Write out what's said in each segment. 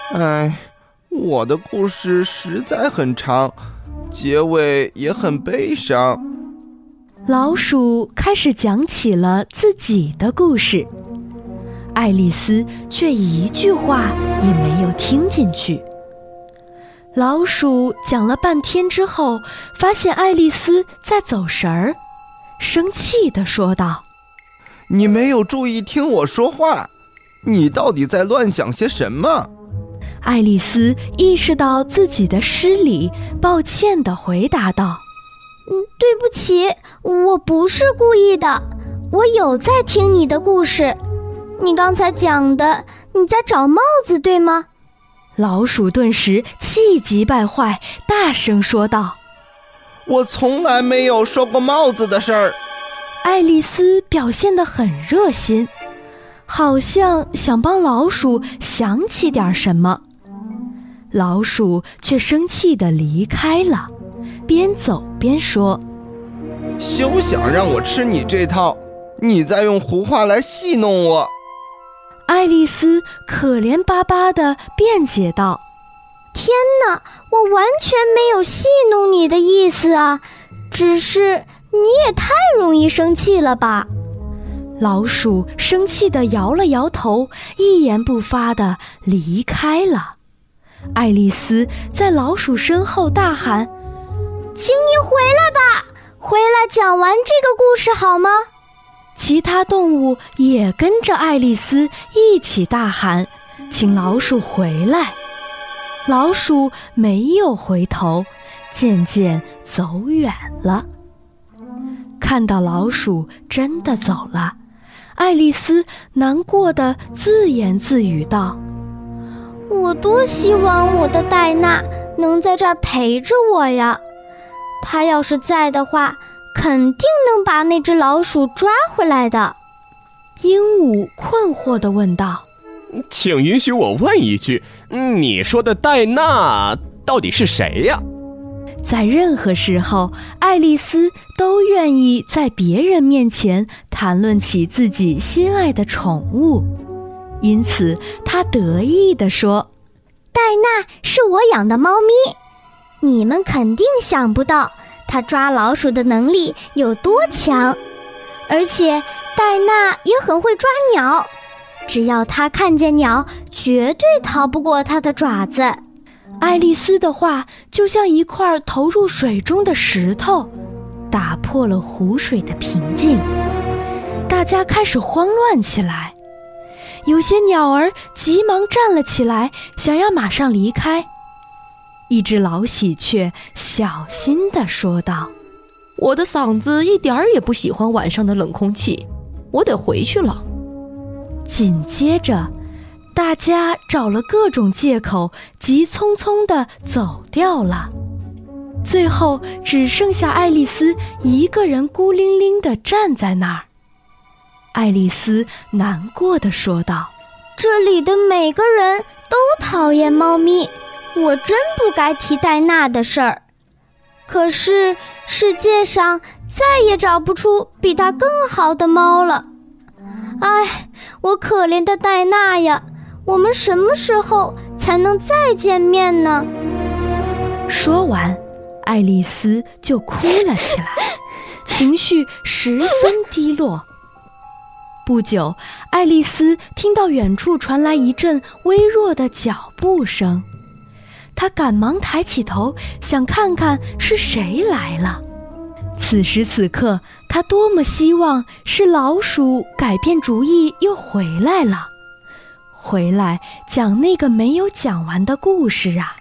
唉，我的故事实在很长，结尾也很悲伤。 老鼠开始讲起了自己的故事，爱丽丝却一句话也没有听进去。老鼠讲了半天之后，发现爱丽丝在走神儿，生气地说道： 你没有注意听我说话，你到底在乱想些什么？ 爱丽丝意识到自己的失礼，抱歉地回答道： 对不起，我不是故意的，我有在听你的故事。你刚才讲的，你在找帽子，对吗？ 老鼠顿时气急败坏，大声说道： 我从来没有说过帽子的事儿。 爱丽丝表现得很热心，好像想帮老鼠想起点什么。老鼠却生气地离开了，边走边说： 休想让我吃你这套，你在用胡话来戏弄我。 爱丽丝可怜巴巴地辩解道： 天哪，我完全没有戏弄你的意思啊，只是你也太容易生气了吧。 老鼠生气地摇了摇头，一言不发地离开了。爱丽丝在老鼠身后大喊： 请你回来吧，回来讲完这个故事好吗？ 其他动物也跟着爱丽丝一起大喊，请老鼠回来。老鼠没有回头，渐渐走远了。看到老鼠真的走了，爱丽丝难过地自言自语道： 我多希望我的戴娜能在这儿陪着我呀，她要是在的话，肯定能把那只老鼠抓回来的。 鹦鹉困惑地问道： 请允许我问一句，你说的戴娜到底是谁呀？ 在任何时候，爱丽丝都愿意在别人面前谈论起自己心爱的宠物，因此她得意地说： 戴娜是我养的猫咪，你们肯定想不到她抓老鼠的能力有多强，而且戴娜也很会抓鸟，只要她看见鸟，绝对逃不过她的爪子。 爱丽丝的话就像一块投入水中的石头，打破了湖水的平静。大家开始慌乱起来，有些鸟儿急忙站了起来，想要马上离开。一只老喜鹊小心地说道： 我的嗓子一点儿也不喜欢晚上的冷空气，我得回去了。 紧接着大家找了各种借口，急匆匆地走掉了。最后只剩下爱丽丝一个人孤零零地站在那儿。爱丽丝难过地说道： 这里的每个人都讨厌猫咪，我真不该提戴娜的事儿。可是世界上再也找不出比它更好的猫了。唉，我可怜的戴娜呀，我们什么时候才能再见面呢？ 说完，爱丽丝就哭了起来，情绪十分低落。不久，爱丽丝听到远处传来一阵微弱的脚步声，她赶忙抬起头，想看看是谁来了。此时此刻，她多么希望是老鼠改变主意又回来了，回来讲那个没有讲完的故事啊！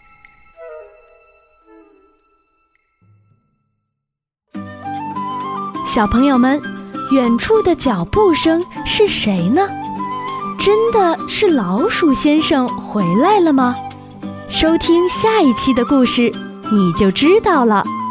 小朋友们，远处的脚步声是谁呢？真的是老鼠先生回来了吗？收听下一期的故事，你就知道了。